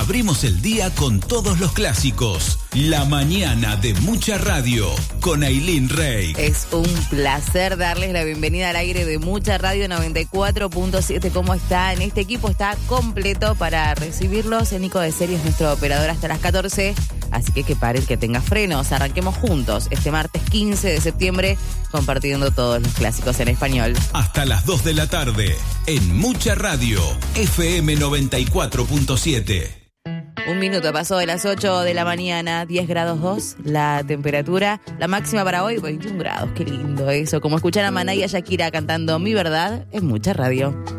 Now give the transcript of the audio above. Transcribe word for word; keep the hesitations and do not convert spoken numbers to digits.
Abrimos el día con todos los clásicos. La mañana de Mucha Radio con Ailín Rey. Es un placer darles la bienvenida al aire de Mucha Radio noventa y cuatro punto siete. ¿Cómo están? Este equipo está completo para recibirlos. El Nico de Serie es nuestro operador hasta las catorce. Así que que pare el que tenga frenos. Arranquemos juntos este martes quince de septiembre compartiendo todos los clásicos en español. Hasta las dos de la tarde en Mucha Radio, F M noventa y cuatro punto siete. Un minuto pasó de las ocho de la mañana, diez grados dos la temperatura. La máxima para hoy, veintiún grados. Qué lindo eso. Como escuchar a Maná y a Shakira cantando Mi Verdad en Mucha Radio.